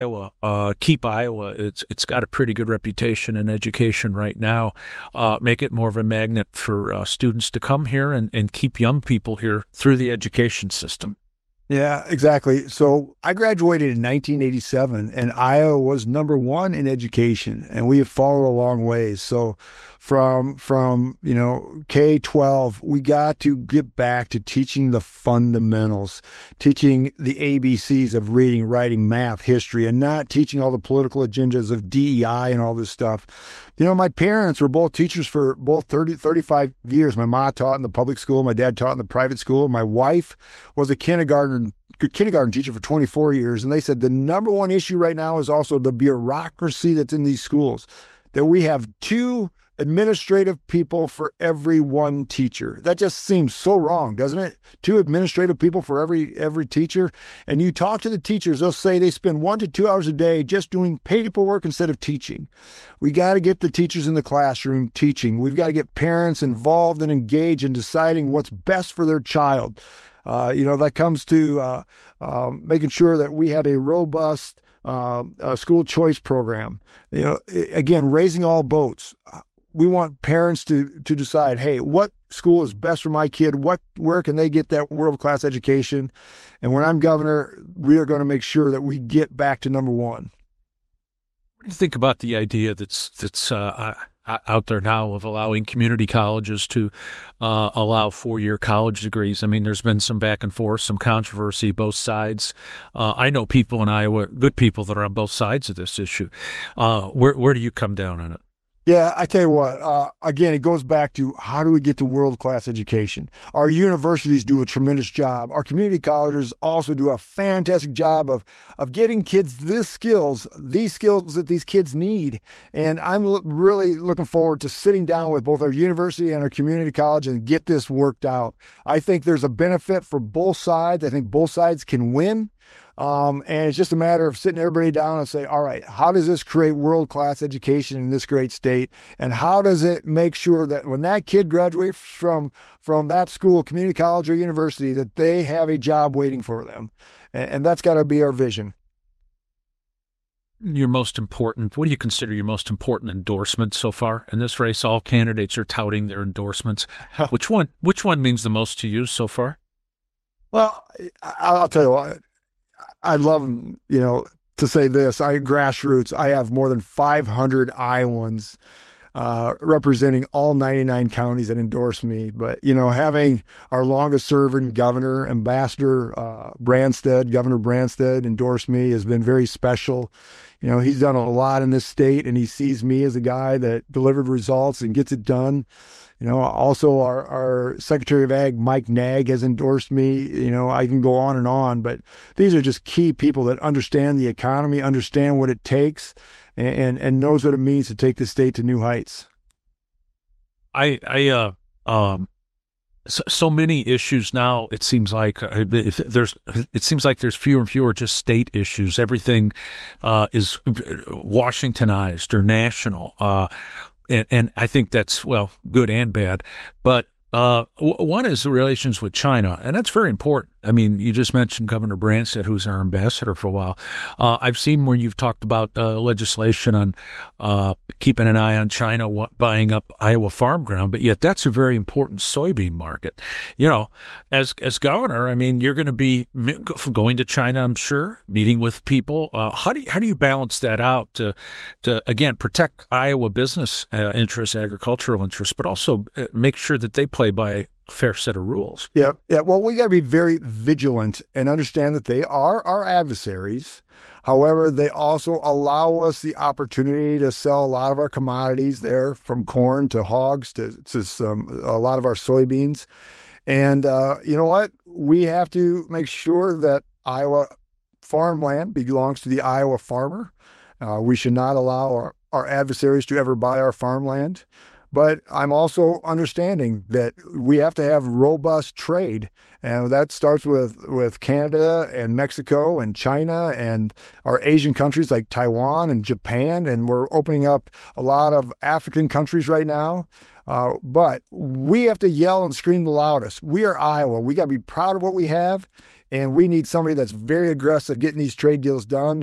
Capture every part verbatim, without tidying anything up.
Iowa, uh, keep Iowa. It's it's got a pretty good reputation in education right now. Uh, make it more of a magnet for uh, students to come here and, and keep young people here through the education system. Yeah, exactly. So I graduated in nineteen eighty-seven, and Iowa was number one in education, and we have fallen a long ways. So from from you know K twelve, we got to get back to teaching the fundamentals, teaching the A B Cs of reading, writing, math, history, and not teaching all the political agendas of D E I and all this stuff. You know, my parents were both teachers for both thirty, thirty-five years. My mom taught in the public school. My dad taught in the private school. My wife was a kindergarten kindergarten teacher for twenty-four years. And they said the number one issue right now is also the bureaucracy that's in these schools, that we have two administrative people for every one teacher. That just seems so wrong, doesn't it? Two administrative people for every every teacher. And you talk to the teachers, they'll say they spend one to two hours a day just doing paperwork instead of teaching. We got to get the teachers in the classroom teaching. We've got to get parents involved and engaged in deciding what's best for their child. Uh, you know, that comes to uh, uh, making sure that we have a robust uh, uh, school choice program. You know, again, raising all boats. We want parents to to decide, hey, what school is best for my kid? What where can they get that world-class education? And when I'm governor, we are going to make sure that we get back to number one. What do you think about the idea that's that's uh, out there now of allowing community colleges to uh, allow four-year college degrees? I mean, there's been some back and forth, some controversy, both sides. Uh, I know people in Iowa, good people that are on both sides of this issue. Uh, where where do you come down on it? Yeah, I tell you what, uh, again, it goes back to how do we get to world-class education? Our universities do a tremendous job. Our community colleges also do a fantastic job of, of getting kids this skills, these skills that these kids need. And I'm l- really looking forward to sitting down with both our university and our community college and get this worked out. I think there's a benefit for both sides. I think both sides can win. Um, and it's just a matter of sitting everybody down and say, all right, how does this create world-class education in this great state? And how does it make sure that when that kid graduates from, from that school, community college or university, that they have a job waiting for them? And, and that's got to be our vision. Your most important, what do you consider your most important endorsement so far in this race? All candidates are touting their endorsements. Which one, which one means the most to you so far? Well, I'll tell you what. I love, you know, to say this. I grassroots. I have more than five hundred Iowans uh, representing all ninety-nine counties that endorse me. But, you know, having our longest serving governor, Ambassador uh, Branstad, Governor Branstad, endorse me has been very special. You know, he's done a lot in this state, and he sees me as a guy that delivered results and gets it done. You know, also our, our Secretary of Ag, Mike Nag, has endorsed me. You know, I can go on and on, but these are just key people that understand the economy, understand what it takes, and, and, and knows what it means to take the state to new heights. I, I, uh, um, so, so many issues now. It seems like uh, if there's, it seems like there's fewer and fewer just state issues. Everything, uh, is Washingtonized or national. Uh, And, and I think that's, well, good and bad. But uh, w- one is the relations with China, and that's very important. I mean, you just mentioned Governor Branstad, who's our ambassador for a while. Uh, I've seen where you've talked about uh, legislation on uh, keeping an eye on China w- buying up Iowa farm ground, but yet that's a very important soybean market. You know, as as governor, I mean, you're going to be going to China, I'm sure, meeting with people. Uh, how do you, how do you balance that out to, to again, protect Iowa business uh, interests, agricultural interests, but also uh, make sure that they play by fair set of rules? Yeah, yeah. Well, we got to be very vigilant and understand that they are our adversaries. However, they also allow us the opportunity to sell a lot of our commodities there, from corn to hogs to, to some, a lot of our soybeans. And uh, you know what? We have to make sure that Iowa farmland belongs to the Iowa farmer. Uh, we should not allow our, our adversaries to ever buy our farmland. But I'm also understanding that we have to have robust trade. And that starts with, with Canada and Mexico and China and our Asian countries like Taiwan and Japan. And we're opening up a lot of African countries right now. Uh, but we have to yell and scream the loudest. We are Iowa. We got to be proud of what we have. And we need somebody that's very aggressive getting these trade deals done. And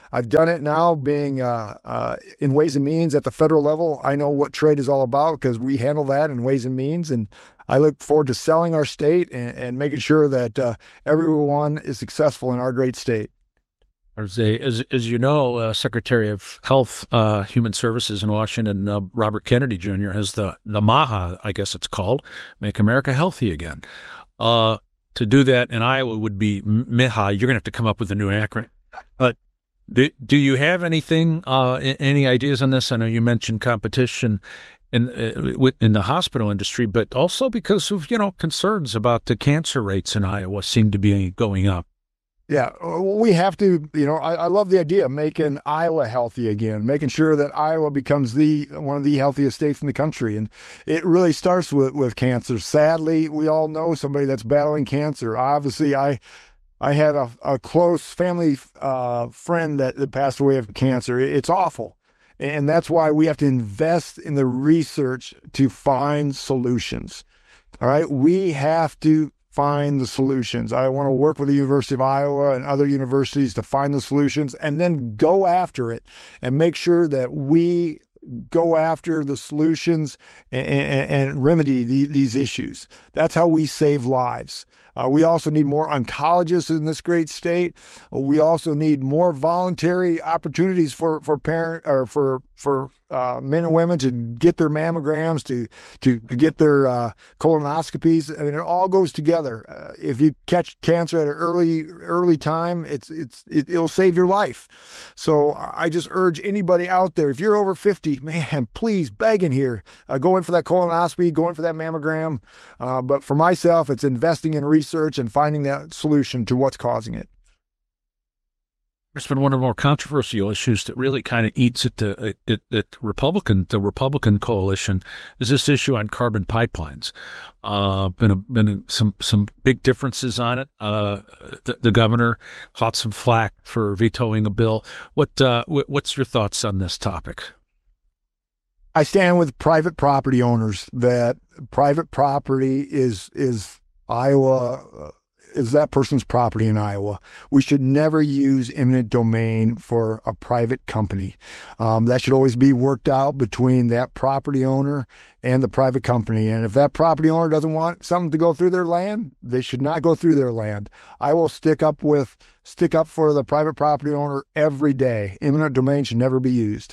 I've done it now being uh, uh, in Ways and Means at the federal level. I know what trade is all about because we handle that in Ways and Means. And I look forward to selling our state and, and making sure that uh, everyone is successful in our great state. As, a, as, as you know, uh, Secretary of Health, uh, Human Services in Washington, uh, Robert Kennedy Junior has the, the MAHA, I guess it's called, Make America Healthy Again. Uh, to do that in Iowa would be M I H A. You're going to have to come up with a new acronym. But do, do you have anything, uh, any ideas on this? I know you mentioned competition in uh, in the hospital industry, but also because of, you know, concerns about the cancer rates in Iowa seem to be going up. Yeah, we have to, you know, I, I love the idea of making Iowa healthy again, making sure that Iowa becomes the one of the healthiest states in the country. And it really starts with, with cancer. Sadly, we all know somebody that's battling cancer. Obviously, I I had a, a close family uh, friend that, that passed away of cancer. It's awful. And that's why we have to invest in the research to find solutions. All right, we have to find the solutions. I want to work with the University of Iowa and other universities to find the solutions and then go after it and make sure that we go after the solutions and, and, and remedy the, these issues. That's how we save lives. Uh, we also need more oncologists in this great state. We also need more voluntary opportunities for for parent or for for uh, men and women to get their mammograms, to to, to get their uh, colonoscopies. I mean, it all goes together. Uh, if you catch cancer at an early early time, it's it's it, it'll save your life. So I just urge anybody out there, if you're over fifty, man, please, begging here, uh, go in for that colonoscopy, go in for that mammogram. Uh, but for myself, it's investing in research and finding that solution to what's causing it. It's been one of the more controversial issues that really kind of eats at the at, at Republican the Republican coalition is this issue on carbon pipelines. Uh, been a, been a, some some big differences on it. Uh, the, the governor caught some flack for vetoing a bill. What uh, what's your thoughts on this topic? I stand with private property owners that private property is is Iowa. Uh, is that person's property in Iowa. We should never use eminent domain for a private company. Um, that should always be worked out between that property owner and the private company. And if that property owner doesn't want something to go through their land, they should not go through their land. I will stick up with, stick up for the private property owner every day. Eminent domain should never be used.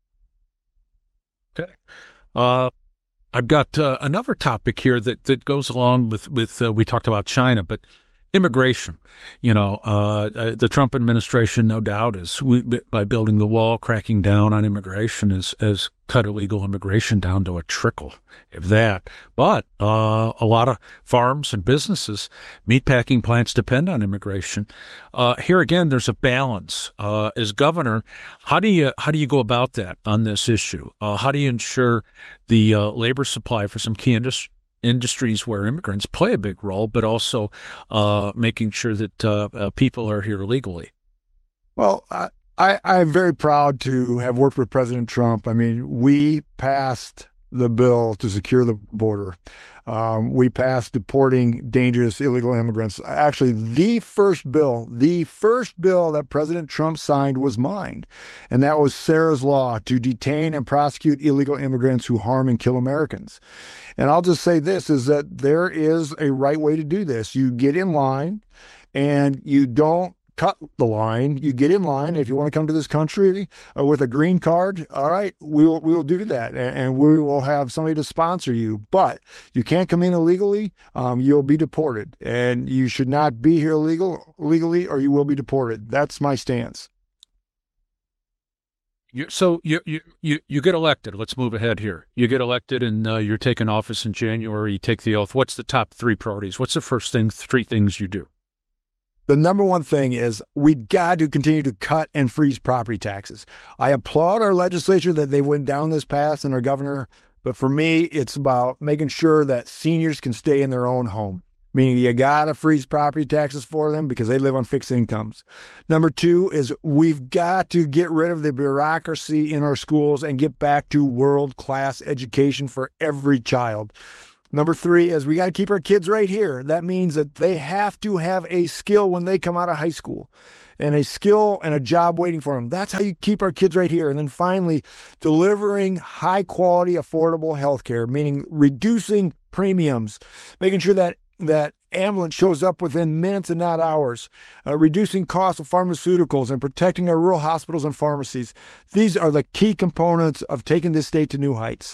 Okay. Uh, I've got uh, another topic here that, that goes along with, with uh, we talked about China, but immigration. You know, uh, uh, the Trump administration, no doubt, is we, by building the wall, cracking down on immigration, is has cut illegal immigration down to a trickle, if that. But uh, a lot of farms and businesses, meatpacking plants depend on immigration. Uh, here again, there's a balance. Uh, as governor, how do you how do you go about that on this issue? Uh, how do you ensure the uh, labor supply for some key industries? industries where immigrants play a big role, but also uh, making sure that uh, uh, people are here legally? Well, I, I, I'm very proud to have worked with President Trump. I mean, we passed the bill to secure the border. Um, we passed deporting dangerous illegal immigrants. Actually, the first bill, the first bill that President Trump signed was mine, and that was Sarah's Law to detain and prosecute illegal immigrants who harm and kill Americans. And I'll just say this, is that there is a right way to do this. You get in line and you don't cut the line. You get in line. If you want to come to this country uh, with a green card, all right, we'll we'll do that, and, and we will have somebody to sponsor you. But you can't come in illegally. Um, you'll be deported, and you should not be here legal legally, or you will be deported. That's my stance. You, so you, you you you get elected. Let's move ahead here. You get elected, and uh, you're taking office in January. You take the oath. What's the top three priorities? What's the first thing, three things you do? The number one thing is we got to continue to cut and freeze property taxes. I applaud our legislature that they went down this path and our governor, but for me, it's about making sure that seniors can stay in their own home, meaning you got to freeze property taxes for them because they live on fixed incomes. Number two is we've got to get rid of the bureaucracy in our schools and get back to world-class education for every child. Number three is we got to keep our kids right here. That means that they have to have a skill when they come out of high school. and a skill and a job waiting for them. That's how you keep our kids right here. And then finally, delivering high quality, affordable healthcare, meaning reducing premiums, making sure that that ambulance shows up within minutes and not hours, uh, reducing costs of pharmaceuticals, and protecting our rural hospitals and pharmacies. These are the key components of taking this state to new heights.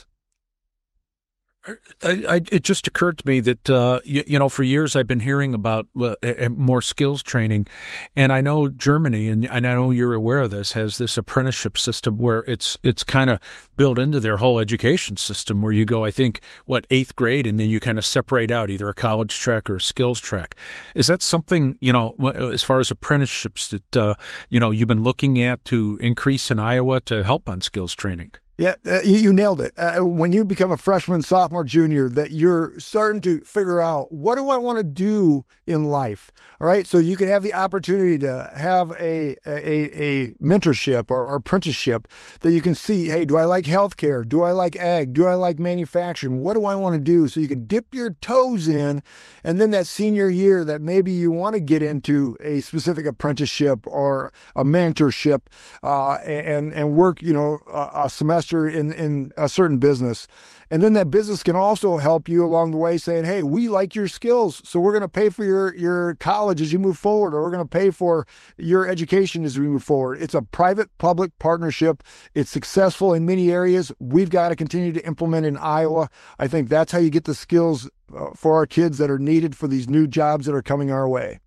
I, I, it just occurred to me that, uh, you, you know, for years I've been hearing about uh, more skills training. And I know Germany, and, and I know you're aware of this, has this apprenticeship system where it's it's kind of built into their whole education system where you go, I think, what, eighth grade, and then you kind of separate out either a college track or a skills track. Is that something, you know, as far as apprenticeships that, uh, you know, you've been looking at to increase in Iowa to help on skills training? Yeah, uh, you, you nailed it. Uh, when you become a freshman, sophomore, junior, that you're starting to figure out, what do I want to do in life? All right, so you can have the opportunity to have a a, a mentorship or, or apprenticeship that you can see, hey, do I like healthcare? Do I like ag? Do I like manufacturing? What do I want to do? So you can dip your toes in, and then that senior year that maybe you want to get into a specific apprenticeship or a mentorship uh, and, and work, you know, a, a semester in, in a certain business. And then that business can also help you along the way saying, hey, we like your skills, so we're going to pay for your, your college as you move forward, or we're going to pay for your education as we move forward. It's a private-public partnership. It's successful in many areas. We've got to continue to implement in Iowa. I think that's how you get the skills uh, for our kids that are needed for these new jobs that are coming our way.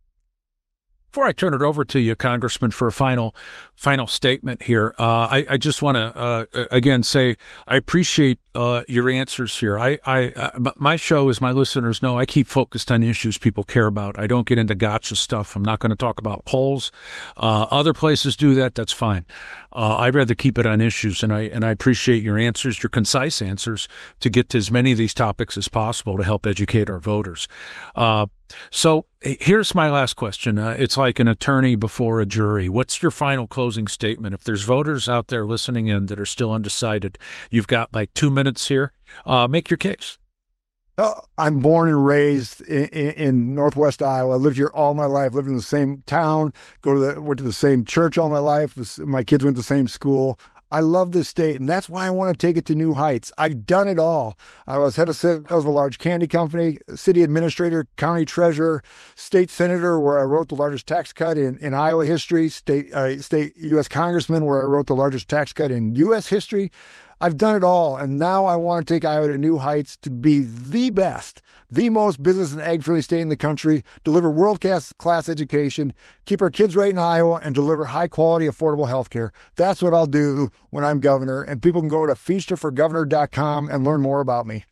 Before I turn it over to you, Congressman, for a final final statement here, uh, I, I just want to, uh, again, say I appreciate uh, your answers here. I, I, uh, my show, as my listeners know, I keep focused on issues people care about. I don't get into gotcha stuff. I'm not going to talk about polls. Uh, other places do that. That's fine. Uh, I'd rather keep it on issues, and I and I appreciate your answers, your concise answers, to get to as many of these topics as possible to help educate our voters. Uh, so here's my last question. Uh, it's like an attorney before a jury. What's your final closing statement? If there's voters out there listening in that are still undecided, you've got like two minutes here. Uh, make your case. Uh, I'm born and raised in, in, in Northwest Iowa. I lived here all my life, lived in the same town, go to the, went to the same church all my life. My kids went to the same school. I love this state, and that's why I want to take it to new heights. I've done it all. I was head of, I was a large candy company, city administrator, county treasurer, state senator, where I wrote the largest tax cut in, in Iowa history, state, uh, state U S congressman, where I wrote the largest tax cut in U S history. I've done it all, and now I want to take Iowa to new heights to be the best, the most business and ag-friendly state in the country, deliver world-class class education, keep our kids right in Iowa, and deliver high-quality, affordable health care. That's what I'll do when I'm governor, and people can go to feaster for governor dot com and learn more about me.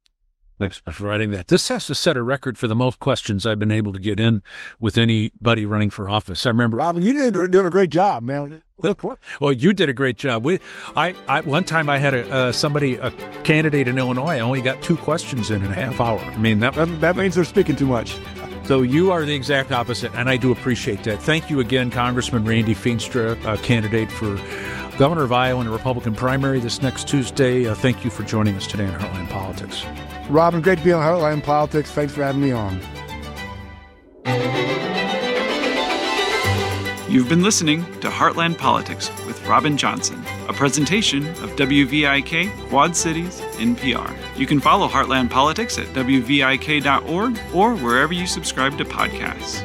Thanks for writing that. This has to set a record for the most questions I've been able to get in with anybody running for office. I remember, Robin, you did doing a great job, man. Well, you did a great job. We, I, I one time I had a uh, somebody, a candidate in Illinois. I only got two questions in in a half hour. I mean, that that, that means they're speaking too much. So you are the exact opposite, and I do appreciate that. Thank you again, Congressman Randy Feenstra, uh, candidate for governor of Iowa in the Republican primary this next Tuesday. Uh, thank you for joining us today on Heartland Politics. Robin, great to be on Heartland Politics. Thanks for having me on. You've been listening to Heartland Politics with Robin Johnson, a presentation of W V I K Quad Cities N P R. You can follow Heartland Politics at W V I K dot org or wherever you subscribe to podcasts.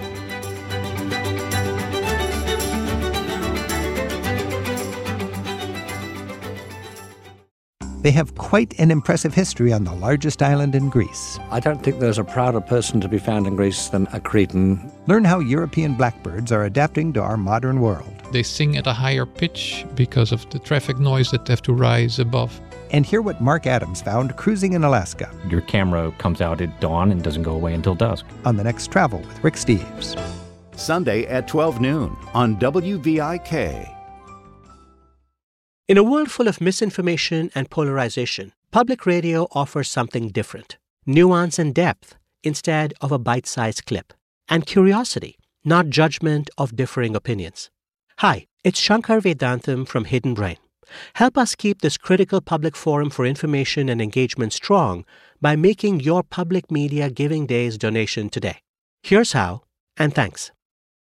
They have quite an impressive history on the largest island in Greece. I don't think there's a prouder person to be found in Greece than a Cretan. Learn how European blackbirds are adapting to our modern world. They sing at a higher pitch because of the traffic noise that they have to rise above. And hear what Mark Adams found cruising in Alaska. Your camera comes out at dawn and doesn't go away until dusk. On the next Travel with Rick Steves. Sunday at twelve noon on W V I K. In a world full of misinformation and polarization, public radio offers something different. Nuance and depth instead of a bite-sized clip. And curiosity, not judgment of differing opinions. Hi, it's Shankar Vedantam from Hidden Brain. Help us keep this critical public forum for information and engagement strong by making your Public Media Giving Days donation today. Here's how, and thanks.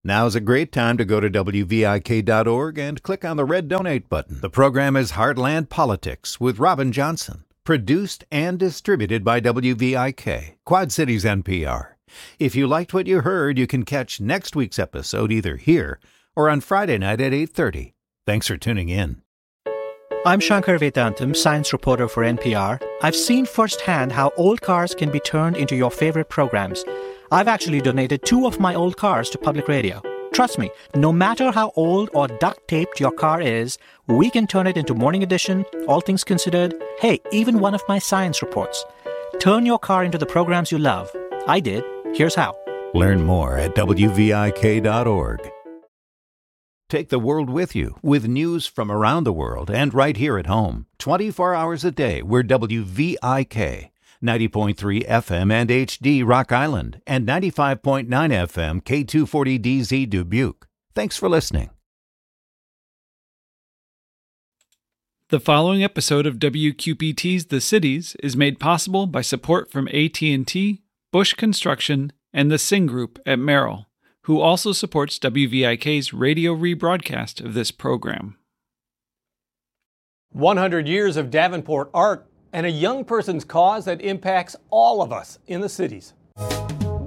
Now's a great time to go to W V I K dot org and click on the red donate button. The program is Heartland Politics with Robin Johnson, produced and distributed by W V I K, Quad Cities N P R. If you liked what you heard, you can catch next week's episode either here or on Friday night at eight thirty. Thanks for tuning in. I'm Shankar Vedantam, science reporter for N P R. I've seen firsthand how old cars can be turned into your favorite programs. I've actually donated two of my old cars to public radio. Trust me, no matter how old or duct-taped your car is, we can turn it into Morning Edition, All Things Considered, hey, even one of my science reports. Turn your car into the programs you love. I did. Here's how. Learn more at W V I K dot org. Take the world with you with news from around the world and right here at home. twenty-four hours a day, we're W V I K. ninety point three F M and H D Rock Island and ninety-five point nine F M K two forty D Z Dubuque. Thanks for listening. The following episode of W Q P T's The Cities is made possible by support from A T and T, Bush Construction, and the Singh Group at Merrill, who also supports W V I K's radio rebroadcast of this program. one hundred years of Davenport art and a young person's cause that impacts all of us in the cities.